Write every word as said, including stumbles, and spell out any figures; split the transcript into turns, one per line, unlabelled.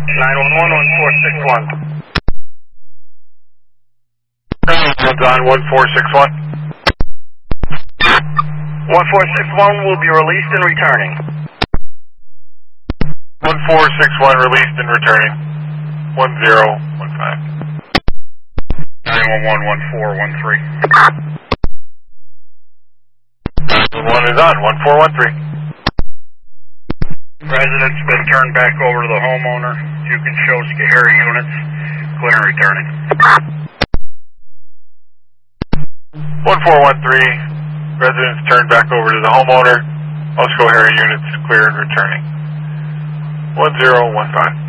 nine one one, one four six one.
One's on one four six one.
one four six one will be released and returning.
one four six one released and returning. one zero one five.
nine one one, one four one three.
One is on one four one three.
Resident's been turned back over to the homeowner. You can show Schoharie units. Clear and returning.
one four one three. Residents turned back over to the homeowner. All Schoharie units clear and returning. one zero one five.